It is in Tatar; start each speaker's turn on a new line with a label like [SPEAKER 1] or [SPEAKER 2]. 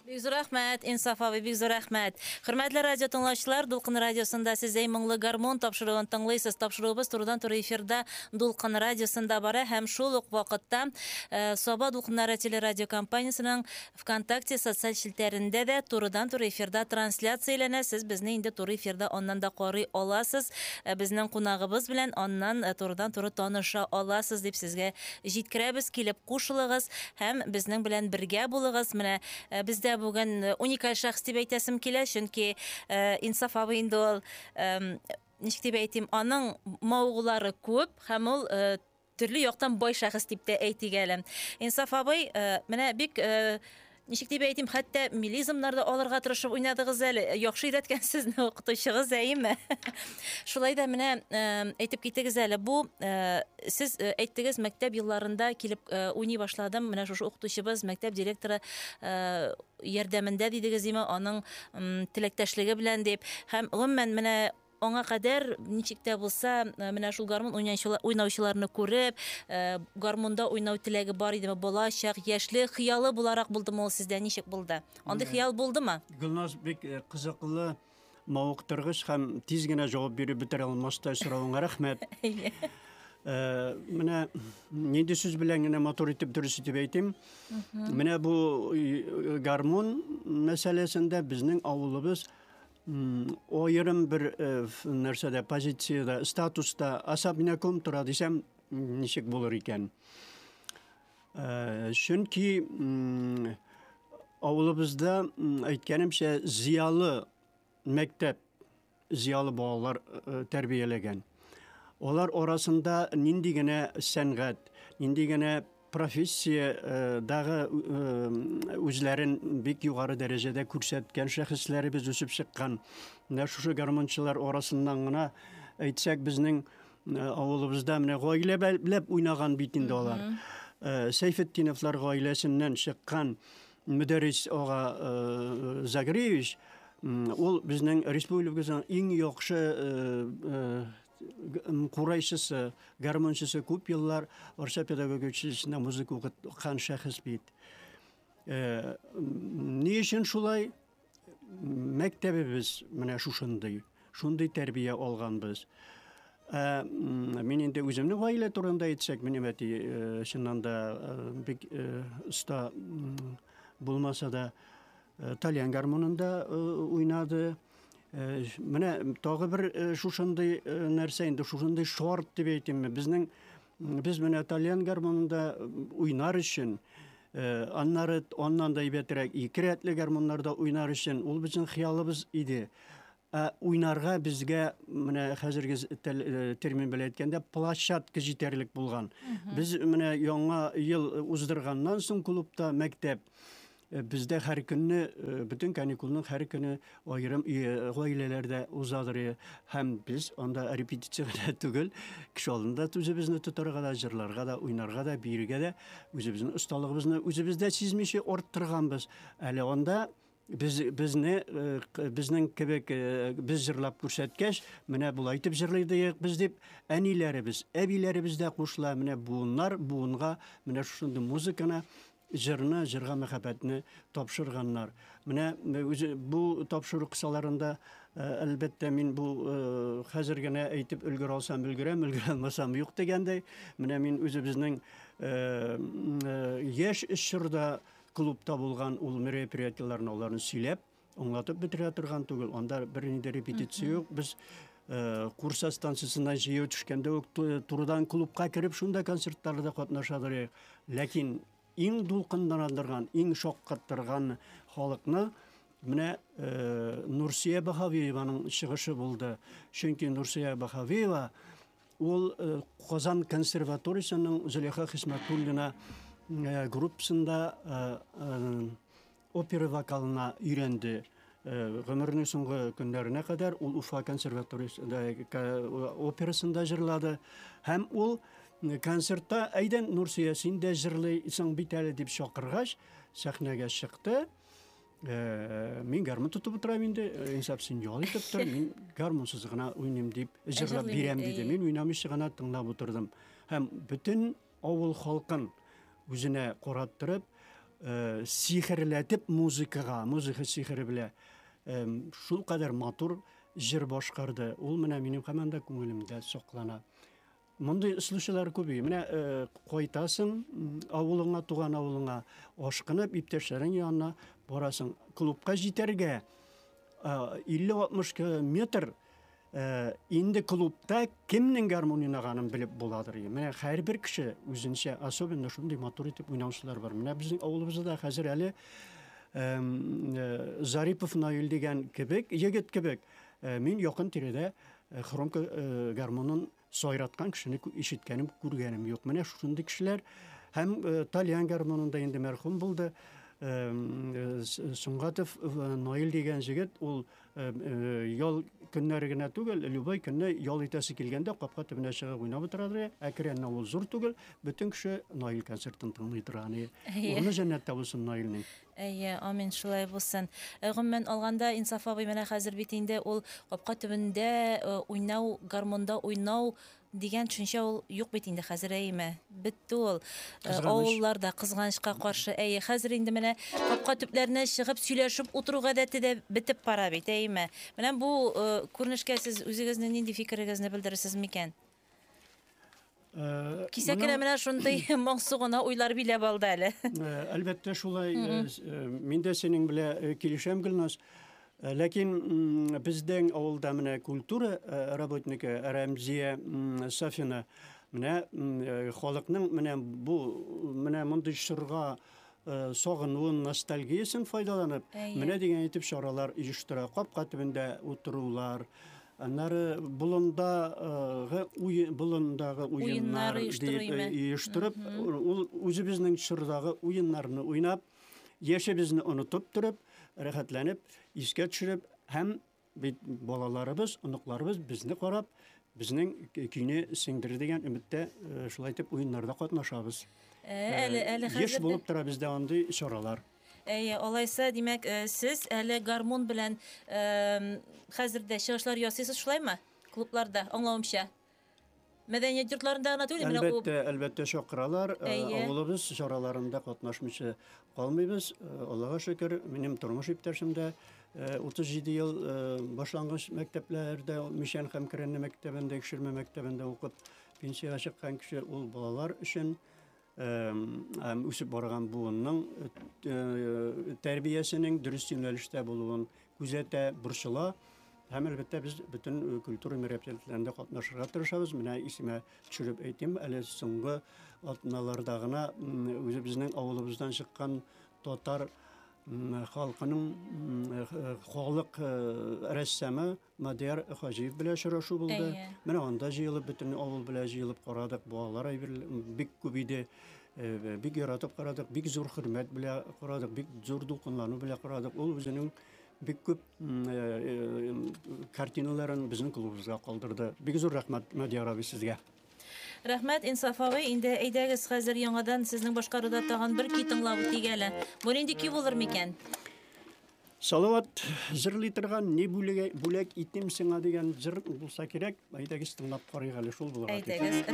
[SPEAKER 1] Бик зур рәхмәт, Инсаф абый, бик зур рәхмәт. Хөрмәтле радио тыңлаучылар, Дулкын радиосында сез моңлы гармон тапшыруын тыңлыйсыз. Тапшыруыбыз турыдан-туры эфирда Дулкын радиосында бара һәм шул ук вакытта Саба Дулкыннары телерадиокомпаниясының ВКонтакте социаль челтәрендә дә турыдан-туры эфирда трансляцияләнә. Сез безне инде туры эфирда аннан да карый аласыз. Безнең кунагыбыз белән аннан турыдан-туры таныша аласыз дип сезгә җиткерәбез. Килеп кушылыгыз һәм безнең белән бергә булыгыз. Менә бездә бүген уникаль шәхс дип әйтәсем килә, чөнки Инсаф абый инде ул ничек дип әйтим, аның мавыгулары күп һәм ул төрле яктан бай шәхес дип тә әйтик әле. Инсаф абый менә бик ничек дип әйтим, хәтта милизмнарда алырга тырышып уйнадыгыз әле. Яхшы өйрәткән сезне укытучыгыз, әйеме? Шулай да менә әйтеп китегез әле. Бу сез әйттегез, мәктәп елларында килеп уйный башладым. Менә шушы укытучыбыз, мәктәп директоры ярдәмендә дидегез, аның теләктәшлеге белән дип. Һәм гомумән менә аңа кадәр ничек тә булса, менә шул гармон уйнаучыларны күреп, гармонда уйнау теләге бар идеме, балачак, яшьлек хыялы буларак булдымы ул сездә, ничек булды? Андый хыял булдымы?
[SPEAKER 2] Гөлназ, бик кызыклы, мавыктыргыч һәм тиз генә җавап биреп бетерә алмастай соравыңа рәхмәт. Менә нинди сүз белән генә матур итеп дөрес итеп әйтим. Менә бу гармон мәсьәләсендә безнең авылыбыз аерым бер нәрсәдә, позициядә, статуста, особняком тора дисәм, ничек булыр икән. Чөнки авылыбызда әйткәнемчә зиялы мәктәп, зиялы балалар тәрбияләгән. Олар арасында нинди генә сәнгать, нинди генә профессия дагы үзләрен бик югары дәрәҗәдә күрсәткән шәхесләребез үсеп чыккан. Менә шушы гармончылар арасыннан гына әйтсәк, безнең авылыбызда менә гаиләләп уйнаган бит инде алар. Сәйфетдиновлар гаиләсеннән чыккан мөдәррис ага Загриевич, ул безнең республикабызның иң яхшы курайчысы, гармончысы, күп еллар Орча педагогик училищесында музыка укыткан шәхес бит. Ни өчен шулай? Мәктәбебез менә шундый тәрбия алганбыз. Мин инде үземнең гаилә турында әйтсәк, минем әти чыннан да бик оста булмаса да Талиан гармонында уйнады. Менә тагы бер шушындый нәрсә инде, шушындый шарт дип әйтим. Без менә Талиан гармонында уйнар өчен, аннан да әйбәтрәк ике рәтле гармоннарда уйнар өчен ул безнең хыялыбыз иде. Уйнарга безгә менә хәзерге термин белән әйткәндә площадка җитәрлек булган. Без менә яңа ел уздырганнан соң клубта мәктәп бездә һәр көнне, бөтен каникулның һәр көне аерым гаиләләрдә узадыр. Һәм без анда репетициягә түгел, кеше алдында үзебезне тотарга да, җырларга да, уйнарга да, биергә дә, үзебезнең осталыгыбызны үзебездә сизмичә арттырганбыз. Әле анда безнең кебек без җырлап күрсәткәч, менә булай итеп җырлыйдык без дип, әниләребез, әбиләребез дә кушыла. Менә буынга менә шундый музыканы, җырга мәхәббәтне тапшырганнар. Менә бу тапшыру кысаларында әлбәттә мин бу хәзер генә әйтеп өлгерә алсам өлгерәм, өлгерә алмасам юк дигәндәй, менә мин үзебезнең яшь чорда клубта булган ул мероприятиеләрне аларны сөйләп, аңлатып бетерә торган түгел. Анда бернинди репетиция юк. Без Курса станциясына җыю төшкәндә үк турыдан клубка кереп, шунда концертларда катнашадыр. Ләкин иң дулкынландырган, иң шаккаттырган халыкны менә Нурсия Бахавиеваның чыгышы булды. Чөнки Нурсия Бахавиева ул Казан консерваториясының Зөләйха Хисмәтуллина группасында опера вокалына өйрәнде. Гомеренең соңгы көннәренә кадәр ул Уфа консерваториясында операсында җырлады. Һәм ул концертта әйдән Нурсия, син дә җырлыйсың бит әле дип чакыргач, сәхнәгә чыкты. Мин гармон тотып утырам инде, инсап син ял итеп тор, мин гармонсыз гына уйныйм дип җырлап бирәм диде. Мин уйнамыйча гына тыңлап утырдым. Һәм бөтен авыл халкын үзенә караттырып, сихерләтеп музыка сихере белә шул кадәр матур җыр башкарды. Ул менә минем һаман да күңелемдә саклана. Мондай случайлар күп. Менә кайтасың авылыңа, туган авылыңа, ашкынып иптәшләрең янына барасың. Клубка җитәргә 50-60 метр инде клубта кемнең гармон уйнаганын белеп буладыр. Менә һәрбер кеше үзенчә, особенно шундый матур итеп уйнаучылар бар. Менә безнең авылыбызда хәзер әле Зарипов Наил дигән кебек, егет кебек, мин якын тирәдә хромка гармонын сайраткан кешене ишеткәнем, күргәнем юк. Менә шундый кешеләр һәм Талиан гармонында инде мәрхүм булды. Сунгатов Наил дигән җегет, ул ял көннәре генә түгел, любой көнне ял итәсе килгәндә капка төбенә чыгып уйнап утырады. Әкренне ул зур түгел, бөтен кеше Наил концертын тыңлый тора. Уны җәннәттә булсын Наилнең.
[SPEAKER 1] Амин, шулай булсын. Гомумән алганда Инсаф абый менә хәзер бит инде ул капка төбендә уйнау, гармонда уйнау дигән төшенчә ул юк бит инде хәзер әйме. Бетте ул. Авылларда кызганычка каршы хәзер инде менә капка төпләренә чыгып сөйләшеп утыру гадәте дә бетеп бара бит әйме. Менә бу күренешкә сез үзегезнең нинди фикерегезне белдерәсез микән? Кисәкенә менә шундый моңсу гына уйлар биләп алды әле.
[SPEAKER 2] Әлбәттә шулай. Мин дә синең белән килешәм, Гөлназ. Ләкин бездән авылда менә культура работнигы Рәмзия Сафина менә халыкның менә бу менә мондый чорга сагынуын, ностальгиясын файдаланып, менә дигән итеп чаралар оештыра. Капка төбендә утырулар, аннары болындагы уеннар оештырып, ул үзебезнең чордагы уеннарны уйнап, яшебезне онытып торып, рәхәтләнеп, искә төшереп, һәм балаларыбыз, оныкларыбыз безне карап, безнең көйне сеңдер дигән өметтә шулай итеп уеннарда катнашабыз.
[SPEAKER 1] Әле
[SPEAKER 2] Еш булып тора бездә андый чаралар.
[SPEAKER 1] Алайса, димәк, сез әле гармон белән хәзердә чыгышлар ясыйсыз, шулаймы? Клубларда, аңлавымча. Мәдәният йортларында гына түгел,
[SPEAKER 2] Әлбәттә чакыралар. Авылыбыз чараларында катнашмыйча калмыйбыз. Аллага шөкер, минем тормыш иптәшем дә 37 ел башлангыч мәктәпләрдә, Мишән һәм Керәнне мәктәбендә, Кишермә мәктәбендә укып, пенсияга чыккан кеше ул балалар өчен үсеп барган буынның тәрбиясенең дөрес юнәлештә булуын күзәтә, борчыла. Һәм әлбәттә без бөтен культура мероприятиеләрендә катнашырга тырышабыз. Менә исемә төшереп әйтим, әле соңгы атналарда гына үзебезнең авылыбыздан чыккан татар халкының халык рәссамы Мадияр Хаҗиев белән очрашу булды. Менә анда җыелып, бөтен авыл белән җыелып карадык. Балалар бик күп иде. Бик яратып карадык, бик зур хөрмәт белән карадык, бик зур дулкынлану белән карадык. Ул үзенең бик күп картиналарын безнең клубыбызга калдырды. Бик зур рәхмәт Мадияр абый сезгә.
[SPEAKER 1] Рәхмәт, Инсаф абый. Инде әйдәгез хәзер яңадан сезнең башкаруда тагын бер көй тыңлап үтигәле. Бу нинди көй булыр микән?
[SPEAKER 2] Салават җырлый торган ни бүләк итем сиңа дигән җыр булса кирәк. Әйдәгез тыңлап карыйк әле, шул булыр.
[SPEAKER 1] Әйдәгез.